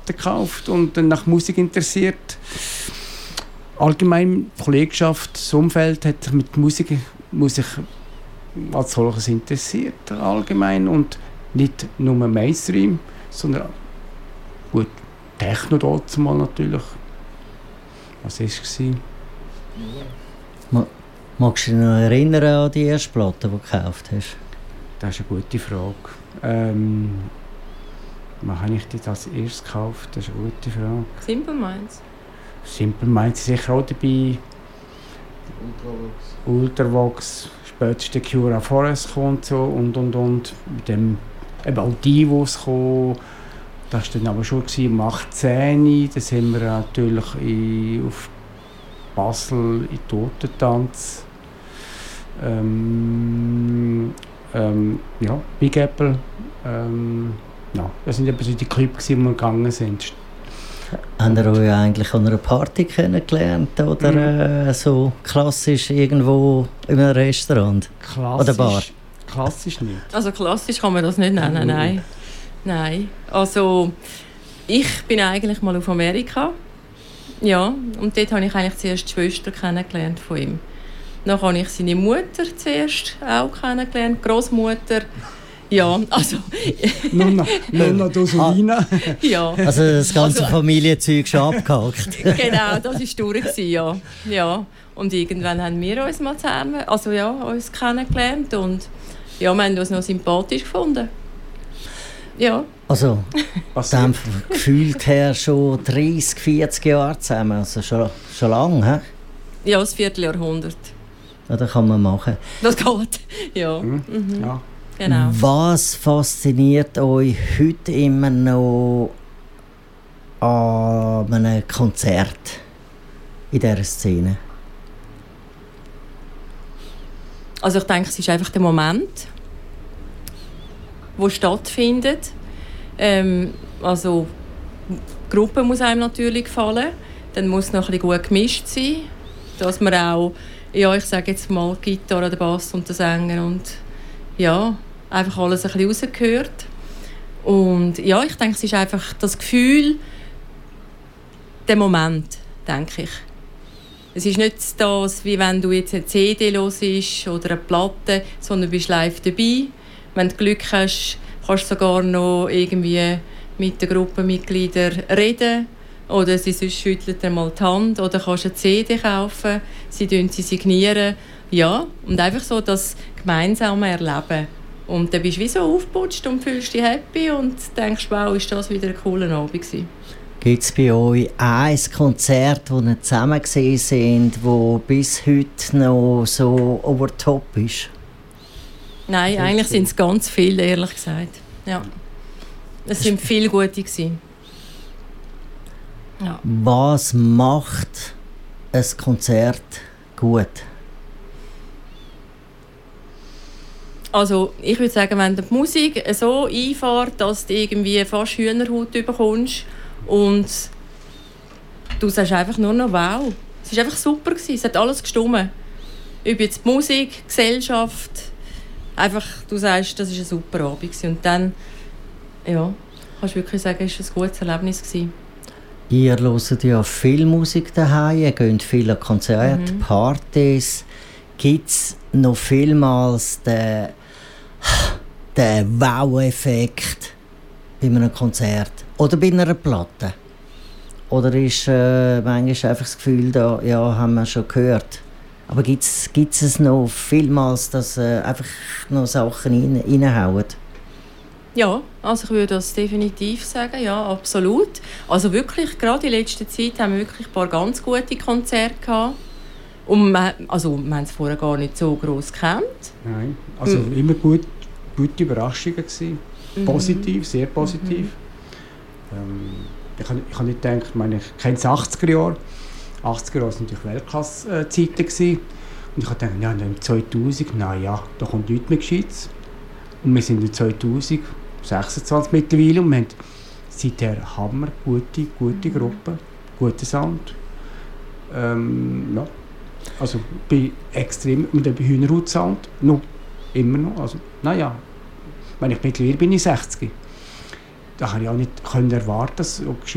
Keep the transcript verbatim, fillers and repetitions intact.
Platten gekauft und dann nach Musik interessiert. Allgemein Kollegschaft, das Umfeld hat mit Musik, Musik als solches interessiert allgemein und nicht nur Mainstream, sondern gut, Techno dort mal natürlich. Was war es? Magst du dich noch erinnern an die erste Platte, die du gekauft hast? Das ist eine gute Frage. Ähm, wann habe ich die als erstes gekauft? Das ist eine gute Frage. Simple Minds. Simple Minds sicher auch dabei. Ultravox. Ultravox, spätestens Cura Forest kommt so und und und. Mit dem eben auch Divos kommen. Das war dann aber schon um achtzehn. Da sind wir natürlich in, auf Basel in Totentanz. Ähm, ähm, ja, Big Apple. Ähm, ja, das sind eben so die Clubs, die wir gegangen sind. Habt ihr euch eigentlich an einer Party kennengelernt oder Mhm. äh, so klassisch irgendwo in einem Restaurant? Klassisch, Oder Bar? Klassisch nicht. Also klassisch kann man das nicht nennen, Mhm. nein. Nein. Also ich bin eigentlich mal auf Amerika. Ja, und dort habe ich eigentlich zuerst die Schwester kennengelernt von ihm. Dann habe ich seine Mutter zuerst auch kennengelernt, Großmutter. Ja, also Nonna, Nonna Dosolina. ja. Also das ganze Also- Familienzeug schon abgehakt. Genau, das war durch, ja. ja. Und irgendwann haben wir uns mal zusammen, also ja, uns kennengelernt und ja, wir haben uns noch sympathisch gefunden. Ja, Also, Was dann gefühlt her schon dreißig, vierzig Jahre zusammen. Also schon, schon lange, hä? ja, das Vierteljahrhundert. Ja, das kann man machen. Das geht, ja, Mhm. Ja. genau. Was fasziniert euch heute immer noch an einem Konzert in dieser Szene? Also ich denke, es ist einfach der Moment, wo stattfindet. Ähm, also die Gruppe muss einem natürlich gefallen, dann muss es noch ein bisschen gut gemischt sein, dass man auch, ja, ich sage jetzt mal, die Gitarre, der Bass und der Sänger und ja, einfach alles ein bisschen rausgehört. Und ja, ich denke, es ist einfach das Gefühl, der Moment, denke ich. Es ist nicht das, wie wenn du jetzt eine C D hörst oder eine Platte, sondern du bist live dabei. Wenn du Glück hast, kannst du sogar noch irgendwie mit den Gruppenmitgliedern reden. Oder sie sonst schütteln dir mal die Hand. Oder kannst eine C D kaufen, sie signieren sie signieren. Ja, und einfach so das gemeinsame Erleben. Und dann bist du wie so aufgeputscht und fühlst dich happy und denkst, wow, ist das wieder ein cooler Abend gewesen. Gibt es bei euch ein Konzert, das ihr zusammen gesehen sind, das bis heute noch so over top ist? Nein, Sehr eigentlich schön. sind es ganz viele, ehrlich gesagt. Ja. Es sind viele gute gewesen. Ja. Was macht ein Konzert gut? Also ich würde sagen, wenn die Musik so einfährt, dass du irgendwie fast Hühnerhaut bekommst und du sagst einfach nur noch wow. Es war einfach super gewesen. Es hat alles gestimmt. Ob jetzt die Musik, die Gesellschaft, einfach, du sagst, das war ein super Abend gewesen. Und dann, ja, kannst du wirklich sagen, es war ein gutes Erlebnis gewesen. Ihr hört ja viel Musik daheim, ihr geht viele Konzerte, Mhm. Partys. Gibt es noch vielmals den, den Wow-Effekt bei einem Konzert oder bei einer Platte? Oder ist äh, manchmal einfach das Gefühl da, ja, haben wir schon gehört. Aber gibt es noch vielmals, dass äh, einfach noch Sachen rein, reinhauen? Ja, also ich würde das definitiv sagen, ja, absolut. Also wirklich, gerade in letzter Zeit haben wir wirklich ein paar ganz gute Konzerte gehabt. Und wir, also, wir haben es vorher gar nicht so gross gekannt. Nein. Also Mhm. immer gut, gute Überraschungen gewesen. Mhm. Positiv, sehr positiv. Ähm, ich habe ich hab nicht gedacht, ich meine, ich kenne die achtziger Jahre. achtziger Jahre waren natürlich Weltklasse-Zeiten gewesen. Und ich habe gedacht, ja, im zweitausend, na ja, da kommt nichts mehr Gescheites. Und wir sind im zweitausendsechsundzwanzig mittlerweile und wir haben seither hammer gute, gute Gruppe, guten Sound. Ähm, ja. Also bei extrem mit dem Hühnerhaut-Sound, noch immer noch. Also, naja, wenn ich mittlerweile bin ich sechzig. Da habe ich auch nicht können erwarten, dass